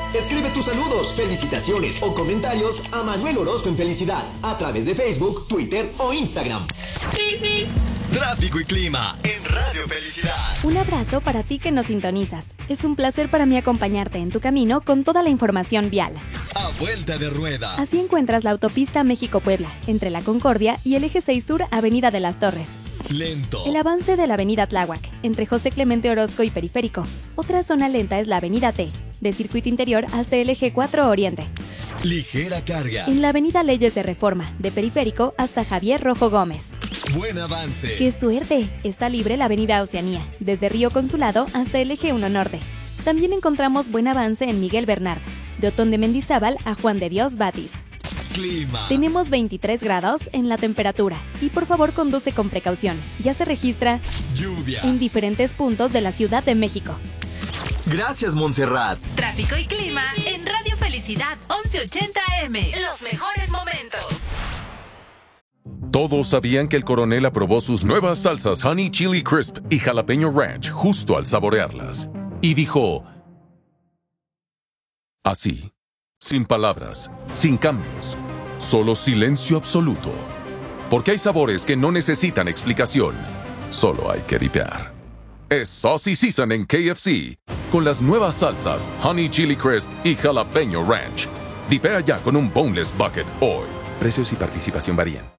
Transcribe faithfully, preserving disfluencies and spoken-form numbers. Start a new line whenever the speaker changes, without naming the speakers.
Escribe tus saludos, felicitaciones o comentarios a Manuel Orozco en Felicidad a través de Facebook, Twitter o Instagram.
Tráfico y clima en Radio Felicidad.
Un abrazo para ti que nos sintonizas. Es un placer para mí acompañarte en tu camino con toda la información vial.
A vuelta de rueda.
Así encuentras la autopista México-Puebla, entre la Concordia y el eje seis Sur, Avenida de las Torres.
Lento.
El avance de la Avenida Tláhuac, entre José Clemente Orozco y Periférico. Otra zona lenta es la Avenida T, de Circuito Interior hasta el eje cuatro Oriente.
Ligera carga.
En la Avenida Leyes de Reforma, de Periférico hasta Javier Rojo Gómez.
Buen avance.
¡Qué suerte! Está libre la Avenida Oceanía, desde Río Consulado hasta el eje uno Norte. También encontramos buen avance en Miguel Bernard, de Otón de Mendizábal a Juan de Dios Batis.
Clima.
Tenemos veintitrés grados en la temperatura y por favor conduce con precaución. Ya se registra
lluvia
en diferentes puntos de la Ciudad de México.
Gracias, Montserrat.
Tráfico y clima en Radio Felicidad once ochenta A M. Los mejores momentos.
Todos sabían que el coronel aprobó sus nuevas salsas Honey Chili Crisp y Jalapeño Ranch justo al saborearlas. Y dijo... así, sin palabras, sin cambios, solo silencio absoluto. Porque hay sabores que no necesitan explicación, solo hay que dipear. Es Saucy Season en K F C, con las nuevas salsas Honey Chili Crisp y Jalapeño Ranch. Dipea ya con un Boneless Bucket hoy. Precios y participación varían.